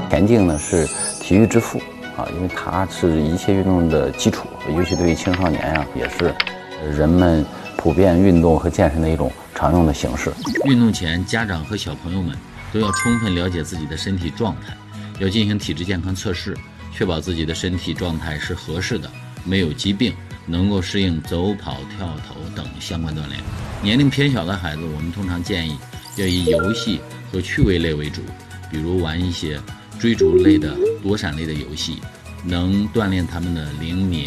田径呢是体育之父啊，因为它是一切运动的基础，尤其对于青少年啊，也是人们普遍运动和健身的一种常用的形式。 运动前，家长和小朋友们都要充分了解自己的身体状态，要进行体质健康测试，确保自己的身体状态是合适的，没有疾病，能够适应走跑、跳投等相关锻炼。年龄偏小的孩子，我们通常建议要以游戏和趣味类为主，比如玩一些追逐类的、躲闪类的游戏，能锻炼他们的灵敏